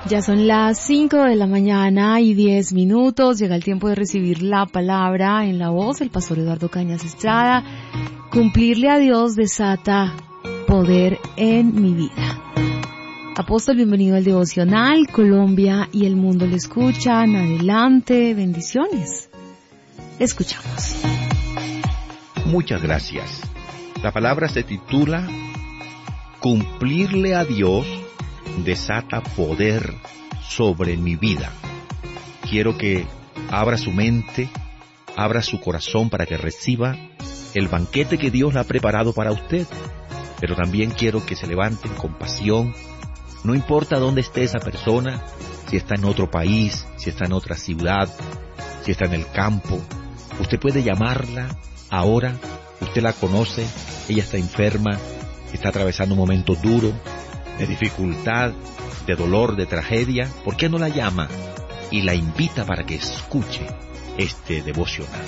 Ya son las 5 de la mañana y 10 minutos. Llega el tiempo de recibir la palabra en la voz del pastor Eduardo Cañas Estrada. Cumplirle a Dios desata poder en mi vida. Apóstol, bienvenido al devocional. Colombia y el mundo le escuchan. Adelante, bendiciones. Le escuchamos. Muchas gracias. La palabra se titula Cumplirle a Dios desata poder sobre mi vida. Quiero que abra su mente, abra su corazón para que reciba el banquete que Dios le ha preparado para usted. Pero también quiero que se levanten con pasión. No importa dónde esté esa persona, si está en otro país, si está en otra ciudad, si está en el campo. Usted puede llamarla ahora, usted la conoce, ella está enferma, está atravesando un momento duro, de dificultad, de dolor, de tragedia. ¿Por qué no la llama y la invita para que escuche este devocional?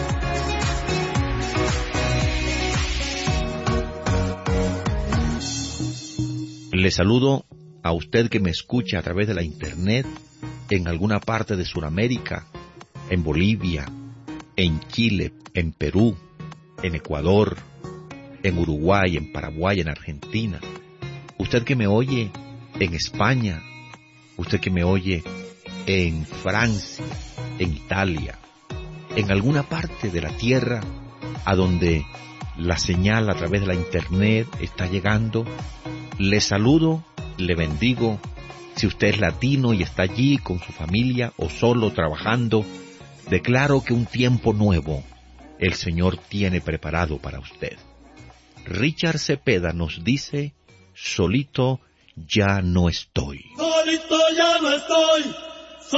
Le saludo a usted que me escucha a través de la internet en alguna parte de Sudamérica, en Bolivia, en Chile, en Perú, en Ecuador, en Uruguay, en Paraguay, en Argentina. Usted que me oye en España, usted que me oye en Francia, en Italia, en alguna parte de la tierra a donde la señal a través de la internet está llegando, le saludo, le bendigo. Si usted es latino y está allí con su familia o solo trabajando, declaro que un tiempo nuevo el Señor tiene preparado para usted. Richard Cepeda nos dice: solito ya no estoy. Solito ya no estoy.